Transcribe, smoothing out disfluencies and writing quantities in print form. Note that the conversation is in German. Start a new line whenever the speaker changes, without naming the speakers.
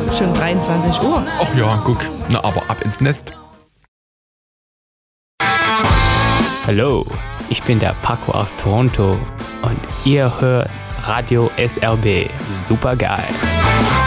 Schon 23 Uhr.
Ach ja, guck. Na, aber ab ins Nest.
Hallo, ich bin der Paco aus Toronto und ihr hört Radio SRB. Super geil.